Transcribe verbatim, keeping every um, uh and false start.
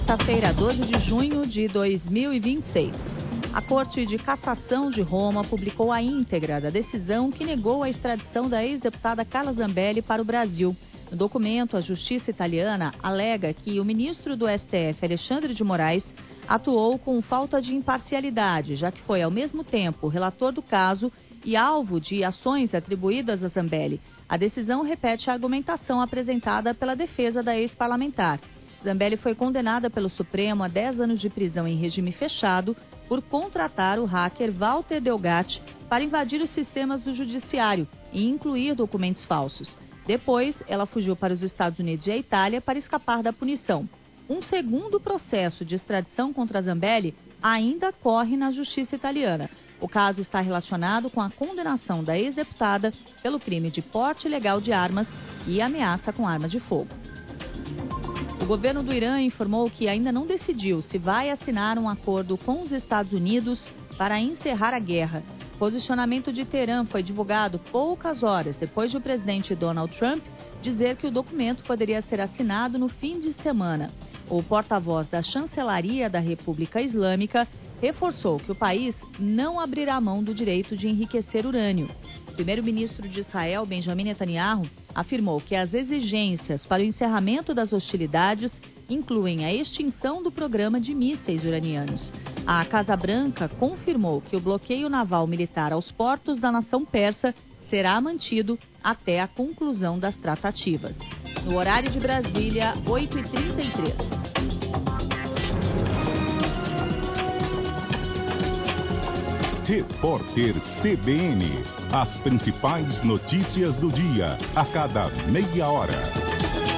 quarta-feira, doze de junho de dois mil e vinte e seis. A Corte de Cassação de Roma publicou a íntegra da decisão que negou a extradição da ex-deputada Carla Zambelli para o Brasil. No documento, a Justiça italiana alega que o ministro do S T F, Alexandre de Moraes, atuou com falta de imparcialidade, já que foi, ao mesmo tempo, relator do caso e alvo de ações atribuídas a Zambelli. A decisão repete a argumentação apresentada pela defesa da ex-parlamentar. Zambelli foi condenada pelo Supremo a dez anos de prisão em regime fechado por contratar o hacker Walter Delgatti para invadir os sistemas do judiciário e incluir documentos falsos. Depois, ela fugiu para os Estados Unidos e a Itália para escapar da punição. Um segundo processo de extradição contra Zambelli ainda corre na justiça italiana. O caso está relacionado com a condenação da ex-deputada pelo crime de porte ilegal de armas e ameaça com armas de fogo. O governo do Irã informou que ainda não decidiu se vai assinar um acordo com os Estados Unidos para encerrar a guerra. O posicionamento de Teherã foi divulgado poucas horas depois de o presidente Donald Trump dizer que o documento poderia ser assinado no fim de semana. O porta-voz da Chancelaria da República Islâmica reforçou que o país não abrirá mão do direito de enriquecer urânio. O primeiro-ministro de Israel, Benjamin Netanyahu, afirmou que as exigências para o encerramento das hostilidades incluem a extinção do programa de mísseis uranianos. A Casa Branca confirmou que o bloqueio naval militar aos portos da nação persa será mantido até a conclusão das tratativas. No horário de Brasília, oito e trinta e três. Repórter C B N. As principais notícias do dia, a cada meia hora.